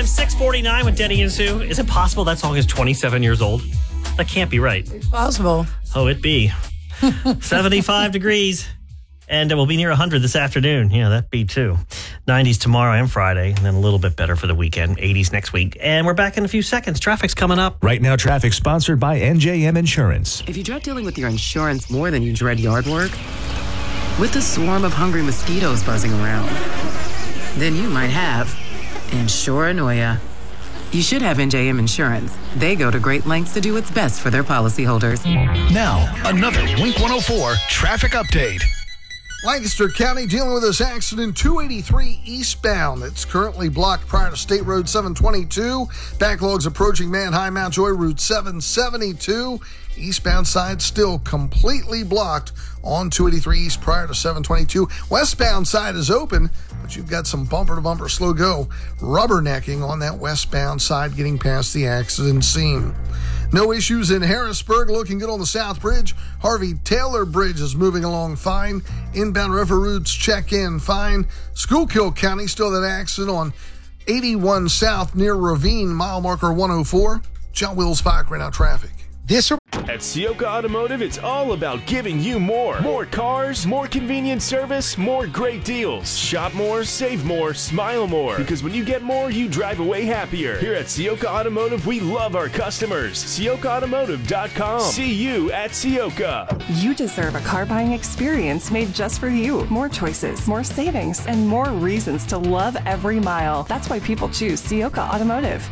6:49 with Denny and Sue. Is it possible that song is 27 years old? That can't be right. It's possible. Oh, it be. 75 degrees. And we'll be near 100 this afternoon. Yeah, that'd be too. 90s tomorrow and Friday, and then a little bit better for the weekend. 80s next week. And we're back in a few seconds. Traffic's coming up. Right now, traffic sponsored by NJM Insurance. If you dread dealing with your insurance more than you dread yard work, with a swarm of hungry mosquitoes buzzing around, then you might have Insuranoia. You should have NJM Insurance. They go to great lengths to do what's best for their policyholders. Now, another Wink 104 traffic update. Lancaster County dealing with this accident, 283 eastbound. It's currently blocked prior to State Road 722. Backlogs approaching Manheim Mount Joy Route 772. Eastbound side still completely blocked on 283 East prior to 722. Westbound side is open, but you've got some bumper-to-bumper slow go rubbernecking on that westbound side getting past the accident scene. No issues in Harrisburg. Looking good on the South Bridge. Harvey Taylor Bridge is moving along fine. Inbound river routes check in fine. Schuylkill County, still that accident on 81 South near Ravine, mile marker 104. John Wills Pike, right now traffic. At Ciocca Automotive, it's all about giving you more. More cars, more convenient service, more great deals. Shop more, save more, smile more. Because when you get more, you drive away happier. Here at Ciocca Automotive, we love our customers. CioccaAutomotive.com. See you at Ciocca. You deserve a car buying experience made just for you. More choices, more savings, and more reasons to love every mile. That's why people choose Ciocca Automotive.